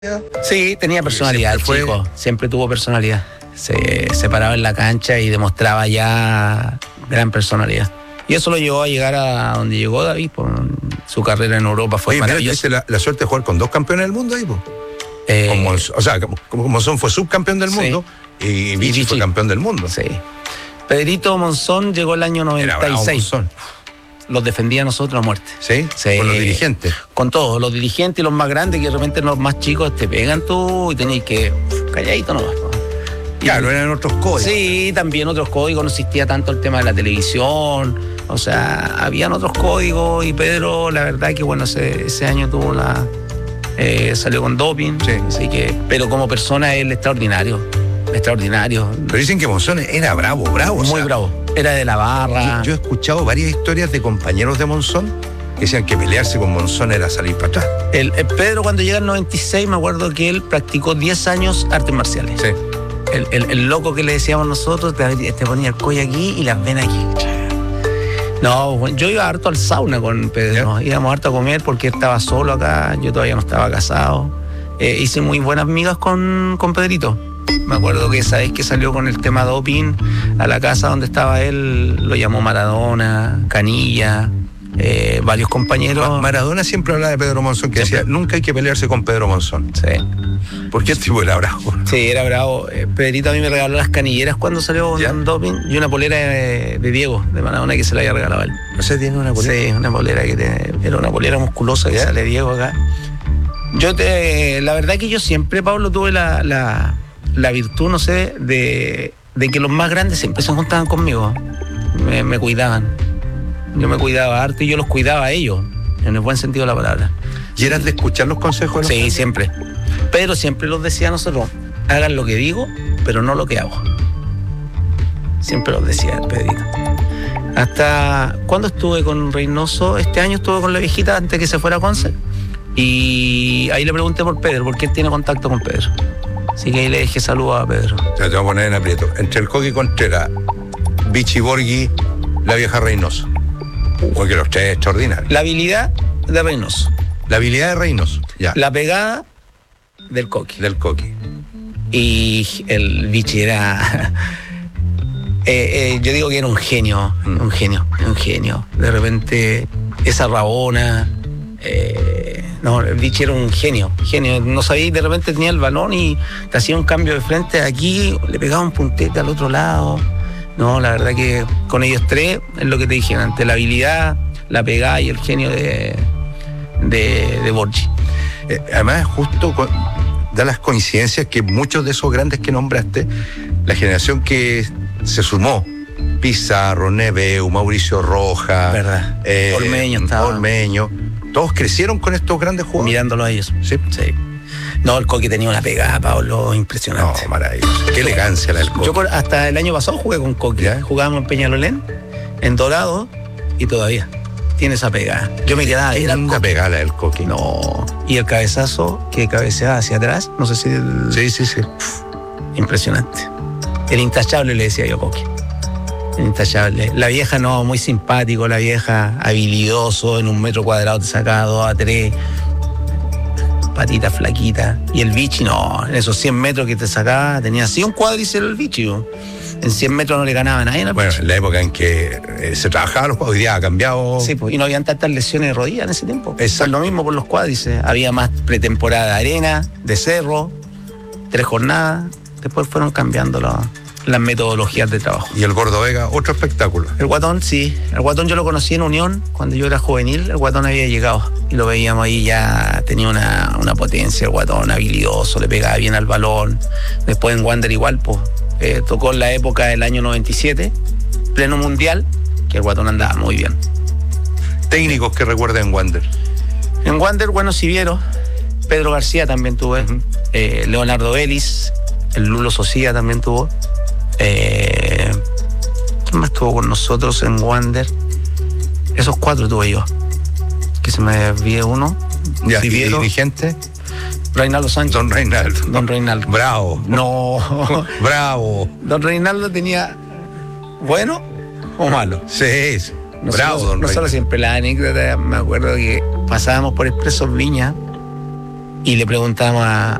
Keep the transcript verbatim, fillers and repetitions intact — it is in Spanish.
Sí, tenía personalidad, Siempre el fue- chico. Siempre tuvo personalidad. Se, se paraba en la cancha y demostraba ya gran personalidad. Y eso lo llevó a llegar a donde llegó David. Pues, su carrera en Europa fue Oye, mira, maravillosa. tuviste la, la suerte de jugar con dos campeones del mundo ahí, po. Eh, Con Monzón, o sea, como, como Monzón fue subcampeón del Sí. mundo y Vichy Vichy. fue campeón del mundo. sí. Pedrito Monzón llegó el año Era noventa y bravo seis. Monzón. Los defendía a nosotros a muerte. ¿Sí? Sí. Con los dirigentes. Con todos, los dirigentes y los más grandes, que de repente los más chicos te pegan tú y tenéis que calladito nomás. ¿no? Y- Claro, eran otros códigos. Sí, también otros códigos, no existía tanto el tema de la televisión, o sea, habían otros códigos y Pedro, la verdad que bueno, ese, ese año tuvo la... eh, salió con doping, Sí. así que, pero como persona él extraordinario, extraordinario, Pero dicen que Monzón era bravo, bravo. o muy sea, bravo, era de la barra. Yo, yo he escuchado varias historias de compañeros de Monzón que decían que pelearse con Monzón era salir para atrás. El, el Pedro cuando llega en noventa y seis, me acuerdo que él practicó diez años artes marciales. Sí. El, el- el loco que le decíamos nosotros te, te ponía el cuello aquí y las venas aquí. No, bueno, yo iba harto al sauna con Pedro, ¿no? Íbamos harto a comer porque él estaba solo acá, yo todavía no estaba casado. Eh, hice muy buenas amigas con, con Pedrito. Me acuerdo que esa vez que salió con el tema doping a la casa donde estaba él, lo llamó Maradona, Canilla, eh, varios compañeros. Ma- Maradona siempre hablaba de Pedro Monzón, que Siempre. decía, nunca hay que pelearse con Pedro Monzón. Sí. Porque el tipo era bravo. Sí, era bravo. Eh, Pedrito a mí me regaló las canilleras cuando salió ¿Ya? con doping y una polera de, de Diego, de Maradona, que se la había regalado a él. No sé, tiene una polera. Sí, una polera que te- era una polera musculosa que ¿Ya? sale Diego acá. Yo te, la verdad que yo siempre, Pablo, tuve la, la, la virtud, no sé, de, de que los más grandes siempre se juntaban conmigo. Me, me cuidaban. Yo me cuidaba harto y yo los cuidaba a ellos, en el buen sentido de la palabra. ¿Y eras de escuchar los consejos de los Sí, siempre. Pero siempre los decía a nosotros, hagan lo que digo, pero no lo que hago. Siempre los decía el Pedrito. Hasta cuando estuve con Reynoso, este año estuve con la viejita antes que se fuera a Conce. Y ahí le pregunté por Pedro, porque él tiene contacto con Pedro. Así que ahí le dejé saludos a Pedro. O sea, te voy a poner en aprieto. Entre el Coqui Contreras, Vichy Borghi, la vieja Reynoso. Porque los tres extraordinarios. La habilidad de Reynoso, La habilidad de Reynoso, ya. la pegada del Coqui. Del Coqui. Y el Vichy era... eh, eh, yo digo que era un genio, Mm. un genio, un genio. De repente, esa rabona... eh, no, el Vichy era un genio, genio. No sabía, de repente tenía el balón y te hacía un cambio de frente aquí, le pegaba un puntete al otro lado. No, la verdad que con ellos tres, es lo que te dije antes, la habilidad, la pegada y el genio de, de, de Borgi. Eh, además, justo con- da las coincidencias que muchos de esos grandes que nombraste, la generación que se sumó, Pizarro, Neveu, Mauricio Rojas, Verdad. eh, Ormeño estaba. Ormeño, todos crecieron con estos grandes jugadores. Mirándolo a ellos. Sí. Sí. No, el Coqui tenía una pegada, Pablo, No, impresionante. maravilloso. Qué elegancia la del Coqui. Yo con- hasta el año pasado jugué con Coqui. ¿Ya? Jugábamos en Peñalolén, en Dorado, y todavía tiene esa pegada. Yo me quedaba ahí. Era el Una Coqui. pegada la del Coqui. No. Y el cabezazo que cabeceaba hacia atrás, no sé si... el- Sí, sí, sí. Impresionante. El intachable le decía yo a Coqui. El intachable. La vieja no, muy simpático, la vieja habilidoso, en un metro cuadrado te sacaba dos a tres. Patita flaquita. Y el Vichy no, en esos cien metros que te sacaba, tenía así un cuádriceps el Vichy. ¿no? En cien metros no le ganaba a nadie. ¿no? Bueno, en la época en que eh, se trabajaba los jugadores, hoy día ha cambiado. Sí, pues, y no habían tantas lesiones de rodilla en ese tiempo. Exacto. Es lo mismo por los cuádriceps. Había más pretemporada de arena, de cerro, tres jornadas. Después fueron cambiando la- las metodologías de trabajo. Y el Gordo Vega, otro espectáculo. El Guatón, sí. El Guatón yo lo conocí en Unión cuando yo era juvenil. El Guatón había llegado y lo veíamos ahí, ya tenía una, una potencia. El Guatón habilidoso, le pegaba bien al balón. Después en Wander igual, pues eh, tocó en la época del año noventa y siete, pleno mundial, que el Guatón andaba muy bien. Técnicos que recuerden Wander. En Wander, bueno, Siviero, Pedro García también tuve, Ujú. eh, Leonardo Vélez, el Lulo Socia también tuvo. Eh, ¿Quién más estuvo con nosotros en Wander? Esos cuatro tuve yo. Que se me olvide uno. Ya, y Siviero, dirigente, Reinaldo Sánchez. Don Reinaldo. Don Reinaldo. Bravo. No. Bravo. Don Reinaldo tenía bueno o malo. Sí, sí. Nosotros, Bravo, Don nosotros Reinaldo. siempre la anécdota, me acuerdo que pasábamos por Expresos Viña y le preguntamos a,